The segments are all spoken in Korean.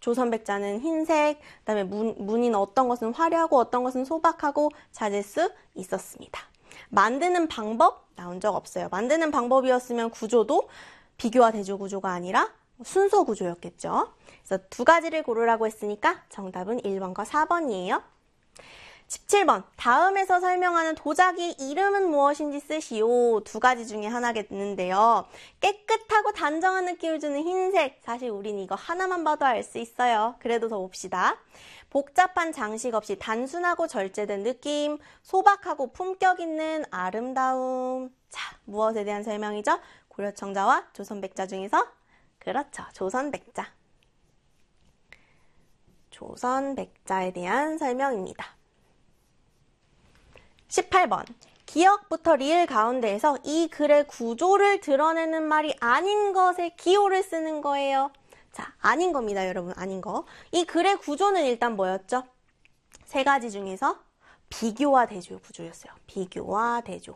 조선백자는 흰색, 그다음에 무늬는 어떤 것은 화려하고 어떤 것은 소박하고 찾을 수 있었습니다. 만드는 방법 나온 적 없어요. 만드는 방법이었으면 구조도 비교와 대조 구조가 아니라 순서 구조였겠죠. 그래서 두 가지를 고르라고 했으니까 정답은 1번과 4번이에요. 17번, 다음에서 설명하는 도자기 이름은 무엇인지 쓰시오. 두 가지 중에 하나겠는데요. 깨끗하고 단정한 느낌을 주는 흰색. 사실 우린 이거 하나만 봐도 알 수 있어요. 그래도 더 봅시다. 복잡한 장식 없이 단순하고 절제된 느낌, 소박하고 품격 있는 아름다움. 자, 무엇에 대한 설명이죠? 고려청자와 조선백자 중에서? 그렇죠, 조선백자. 조선백자에 대한 설명입니다. 18번, 기역부터 리을 가운데에서 이 글의 구조를 드러내는 말이 아닌 것에 기호를 쓰는 거예요. 자, 아닌 겁니다, 여러분. 아닌 거. 이 글의 구조는 일단 뭐였죠? 세 가지 중에서 비교와 대조 구조였어요. 비교와 대조.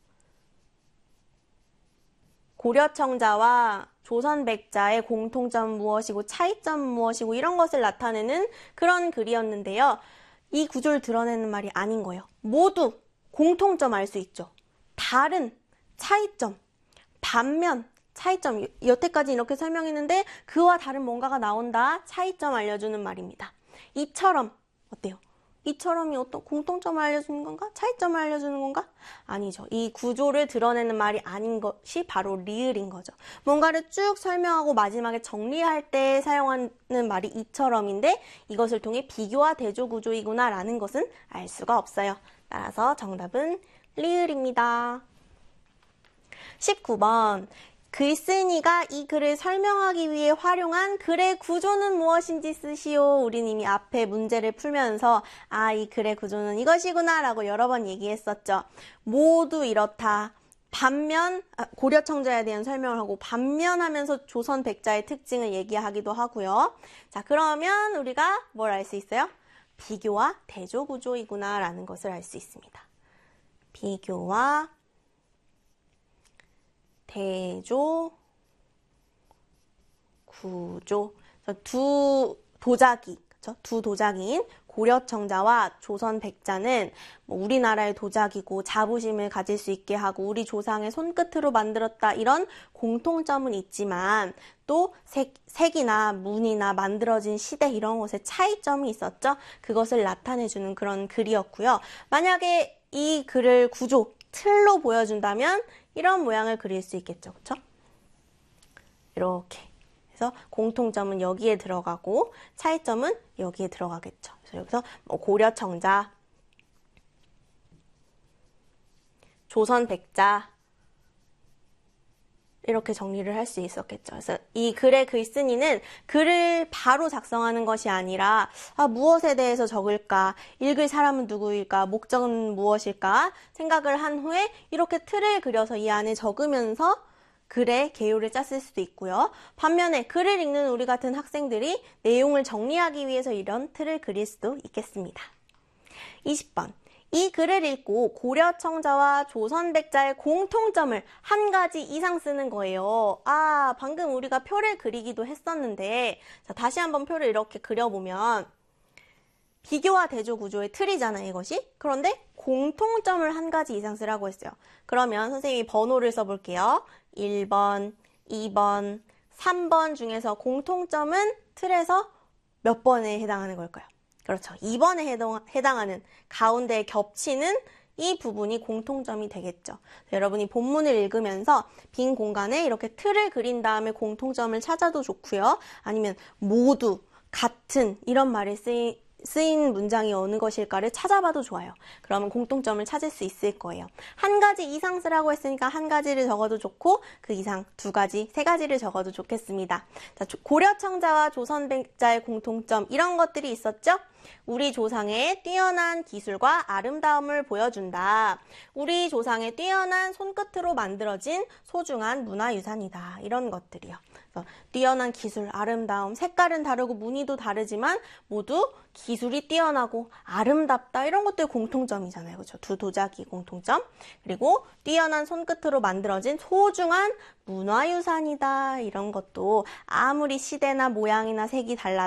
고려청자와 조선백자의 공통점은 무엇이고 차이점은 무엇이고 이런 것을 나타내는 그런 글이었는데요. 이 구조를 드러내는 말이 아닌 거예요. 모두 공통점 알 수 있죠. 다른, 차이점, 반면, 차이점. 여태까지 이렇게 설명했는데 그와 다른 뭔가가 나온다. 차이점 알려주는 말입니다. 이처럼 어때요? 이처럼이 어떤 공통점을 알려주는 건가? 차이점을 알려주는 건가? 아니죠. 이 구조를 드러내는 말이 아닌 것이 바로 리을인 거죠. 뭔가를 쭉 설명하고 마지막에 정리할 때 사용하는 말이 이처럼인데 이것을 통해 비교와 대조 구조이구나 라는 것은 알 수가 없어요. 따라서 정답은 리을입니다. 19번. 글쓴이가 이 글을 설명하기 위해 활용한 글의 구조는 무엇인지 쓰시오. 우린 이미 앞에 문제를 풀면서 이 글의 구조는 이것이구나 라고 여러 번 얘기했었죠. 모두 이렇다. 반면, 고려청자에 대한 설명을 하고 반면하면서 조선백자의 특징을 얘기하기도 하고요. 자, 그러면 우리가 뭘 알 수 있어요? 비교와 대조 구조이구나 라는 것을 알 수 있습니다. 비교와 대조 구조. 두 도자기, 그렇죠? 두 도자기인 고려청자와 조선백자는 우리나라의 도자기고 자부심을 가질 수 있게 하고 우리 조상의 손끝으로 만들었다 이런 공통점은 있지만 또 색이나 무늬나 만들어진 시대 이런 것에 차이점이 있었죠. 그것을 나타내주는 그런 글이었고요. 만약에 이 글을 구조, 틀로 보여준다면 이런 모양을 그릴 수 있겠죠. 그렇죠? 이렇게. 그래서 공통점은 여기에 들어가고 차이점은 여기에 들어가겠죠. 그래서 여기서 고려청자, 조선백자 이렇게 정리를 할 수 있었겠죠. 그래서 이 글의 글쓴이는 글을 바로 작성하는 것이 아니라 무엇에 대해서 적을까, 읽을 사람은 누구일까, 목적은 무엇일까 생각을 한 후에 이렇게 틀을 그려서 이 안에 적으면서 글의 개요를 짰을 수도 있고요. 반면에 글을 읽는 우리 같은 학생들이 내용을 정리하기 위해서 이런 틀을 그릴 수도 있겠습니다. 20번. 이 글을 읽고 고려청자와 조선백자의 공통점을 한 가지 이상 쓰는 거예요. 방금 우리가 표를 그리기도 했었는데 자, 다시 한번 표를 이렇게 그려보면 비교와 대조 구조의 틀이잖아요, 이것이. 그런데 공통점을 한 가지 이상 쓰라고 했어요. 그러면 선생님이 번호를 써볼게요. 1번, 2번, 3번 중에서 공통점은 틀에서 몇 번에 해당하는 걸까요? 그렇죠. 2번에 해당하는 가운데에 겹치는 이 부분이 공통점이 되겠죠. 여러분이 본문을 읽으면서 빈 공간에 이렇게 틀을 그린 다음에 공통점을 찾아도 좋고요. 아니면 모두, 같은 이런 말이 쓰인 문장이 어느 것일까를 찾아봐도 좋아요. 그러면 공통점을 찾을 수 있을 거예요. 한 가지 이상 쓰라고 했으니까 한 가지를 적어도 좋고 그 이상 두 가지, 세 가지를 적어도 좋겠습니다. 자, 고려청자와 조선백자의 공통점 이런 것들이 있었죠? 우리 조상의 뛰어난 기술과 아름다움을 보여준다. 우리 조상의 뛰어난 손끝으로 만들어진 소중한 문화유산이다. 이런 것들이요. 그래서 뛰어난 기술, 아름다움, 색깔은 다르고 무늬도 다르지만 모두 기술이 뛰어나고 아름답다. 이런 것들 공통점이잖아요. 그렇죠? 두 도자기 공통점. 그리고 뛰어난 손끝으로 만들어진 소중한 문화유산이다. 이런 것도 아무리 시대나 모양이나 색이 달라도